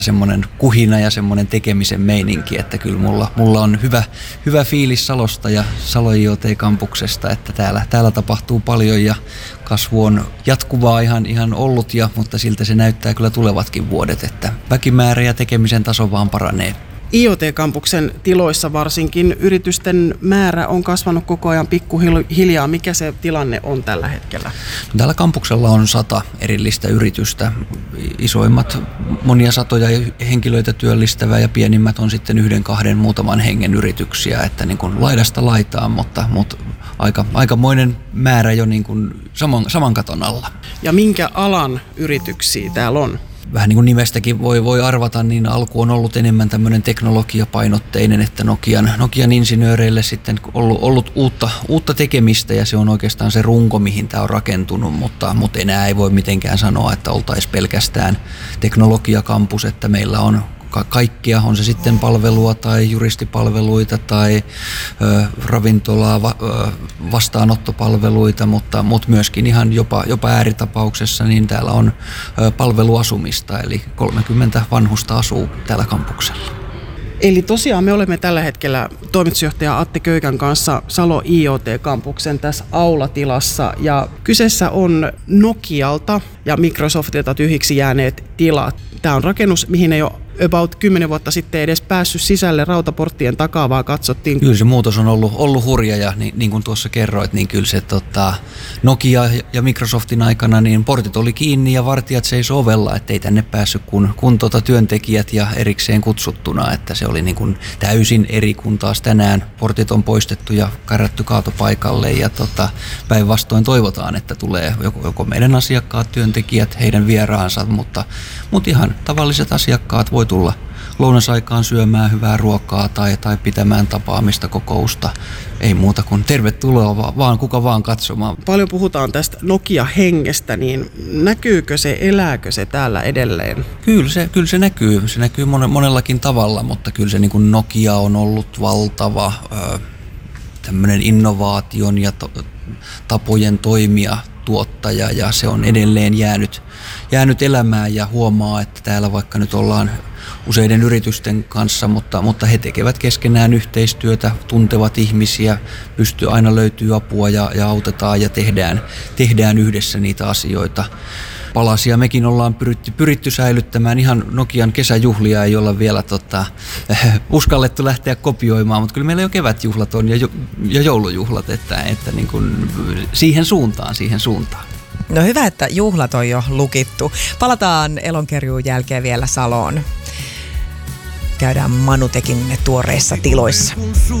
semmoinen kuhina ja semmoinen tekemisen meininki, että kyllä mulla on hyvä fiilis Salosta ja Salo IoT-kampuksesta, että täällä tapahtuu paljon ja kasvu on jatkuvaa ihan ollut, mutta siltä se näyttää kyllä tulevatkin vuodet, että väkimäärä ja tekemisen taso vaan paranee. IoT-kampuksen tiloissa varsinkin yritysten määrä on kasvanut koko ajan pikkuhiljaa. Mikä se tilanne on tällä hetkellä? Tällä kampuksella on 100 erillistä yritystä. Isoimmat monia satoja henkilöitä työllistävää ja pienimmät on sitten 1-2 muutaman hengen yrityksiä, että niin kuin laidasta laitaan, mutta aikamoinen määrä jo niin kuin saman katon alla. Ja minkä alan yrityksiä täällä on? Vähän niin kuin nimestäkin voi arvata, niin alku on ollut enemmän tämmöinen teknologiapainotteinen, että Nokian insinööreille sitten ollut uutta tekemistä ja se on oikeastaan se runko, mihin tämä on rakentunut, mutta enää ei voi mitenkään sanoa, että oltaisiin pelkästään teknologiakampus, että meillä on kaikkia, on se sitten palvelua tai juristipalveluita tai ravintolaa, vastaanottopalveluita, mutta myöskin ihan jopa ääritapauksessa niin täällä on palveluasumista, eli 30 vanhusta asuu täällä kampuksella. Eli tosiaan me olemme tällä hetkellä toimitusjohtaja Atte Köykän kanssa Salo IoT-kampuksen tässä aulatilassa ja kyseessä on Nokialta ja Microsoftilta tyhjiksi jääneet tilat. Tämä on rakennus, mihin ei ole about 10 vuotta sitten edes päässyt sisälle rautaporttien takaa, vaan katsottiin. Kyllä se muutos on ollut hurja ja niin kuin tuossa kerroit, niin kyllä se Nokia ja Microsoftin aikana niin portit oli kiinni ja vartijat seisoi ovella, ettei tänne päässyt kun työntekijät ja erikseen kutsuttuna, että se oli niin kuin täysin eri kuin taas tänään. Portit on poistettu ja kärrätty kaatopaikalle ja päinvastoin toivotaan, että tulee joko meidän asiakkaat, työntekijät, heidän vieraansa, mutta ihan tavalliset asiakkaat voi tulla lounasaikaan syömään hyvää ruokaa tai pitämään tapaamista, kokousta. Ei muuta kuin tervetuloa vaan kuka vaan katsomaan. Paljon puhutaan tästä Nokia-hengestä, niin näkyykö se, elääkö se täällä edelleen? Kyllä se näkyy. Se näkyy monellakin tavalla, mutta kyllä se niin kuin Nokia on ollut valtava tämmöinen innovaation ja tapojen toimia tuottaja ja se on edelleen jäänyt elämään ja huomaa, että täällä vaikka nyt ollaan useiden yritysten kanssa, mutta he tekevät keskenään yhteistyötä, tuntevat ihmisiä, aina löytyy apua ja autetaan ja tehdään yhdessä niitä asioita. Palasia mekin ollaan pyritty säilyttämään. Ihan Nokian kesäjuhlia ei olla vielä uskallettu lähteä kopioimaan, mutta kyllä meillä jo kevätjuhlat on ja joulujuhlat, että niin kuin siihen suuntaan. No hyvä, että juhlat on jo lukittu. Palataan Elonkerjuun jälkeen vielä Saloon. Käydään Manutekin tuoreissa tiloissa.